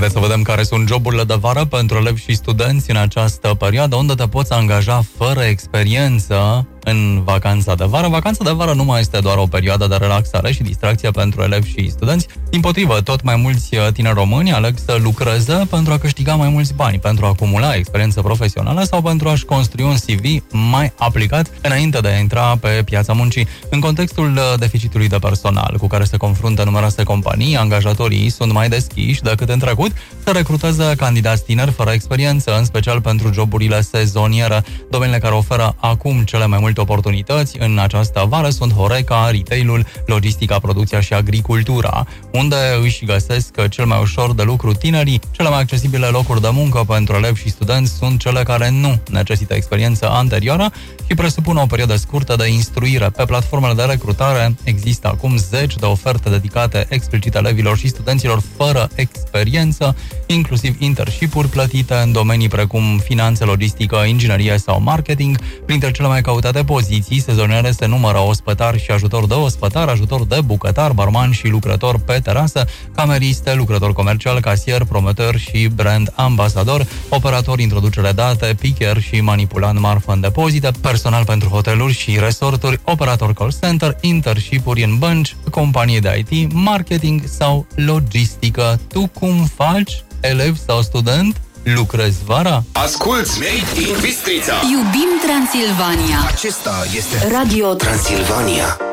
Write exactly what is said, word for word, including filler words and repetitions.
Haideți să vedem care sunt joburile de vară pentru elevi și studenți în această perioadă, unde te poți angaja fără experiență în vacanța de vară. Vacanța de vară nu mai este doar o perioadă de relaxare și distracție pentru elevi și studenți. Dimpotrivă, tot mai mulți tineri români aleg să lucreze pentru a câștiga mai mulți bani, pentru a acumula experiență profesională sau pentru a-și construi un C V mai aplicat înainte de a intra pe piața muncii. În contextul deficitului de personal cu care se confruntă numeroase companii, angajatorii sunt mai deschiși decât în trecut să recruteze candidați tineri fără experiență, în special pentru joburile sezoniere. Domeniile care oferă acum cele mai multe oportunități în această vară sunt Horeca, retail-ul, logistica, producția și agricultura, unde își găsesc cel mai ușor de lucru tinerii. Cele mai accesibile locuri de muncă pentru elevi și studenți sunt cele care nu necesită experiență anterioară și presupun o perioadă scurtă de instruire. Pe platformele de recrutare există acum zeci de oferte dedicate explicit elevilor și studenților fără experiență, inclusiv internship-uri plătite în domenii precum finanțe, logistică, inginerie sau marketing. Printre cele mai căutate poziții sezoniere se numără ospătar și ajutor de ospătar, ajutor de bucătar, barman și lucrător pe terasă, cameriste, lucrător comercial, casier, promotor și brand ambasador, operator introducere date, picker și manipulant marfă în depozite, personal pentru hoteluri și resorturi, operator call center, internship-uri în bănci, companie de I T, marketing sau logistică. Tu cum faci, elev sau student? Lucrezi vara? Asculți Made in Bistrița. Iubim Transilvania. Acesta este Radio Transilvania.